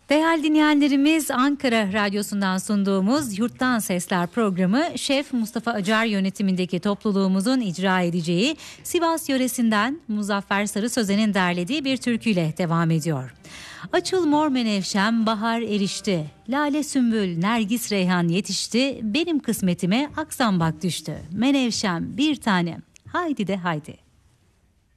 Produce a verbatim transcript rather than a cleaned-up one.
Değerli dinleyenlerimiz, Ankara Radyosu'ndan sunduğumuz Yurttan Sesler programı Şef Mustafa Acar yönetimindeki topluluğumuzun icra edeceği Sivas yöresinden Muzaffer Sarı Sözen'in derlediği bir türküyle devam ediyor. Açıl mor menevşem bahar erişti, lale sümbül nergis reyhan yetişti, benim kısmetime aksambak düştü, menevşem bir tanem haydi de haydi.